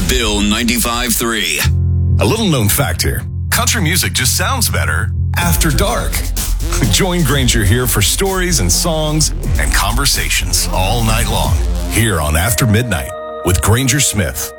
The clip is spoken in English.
Bill 95.3. A little known fact here. Country music just sounds better after dark. Join Granger here for stories and songs and conversations all night long here on After Midnight with Granger Smith.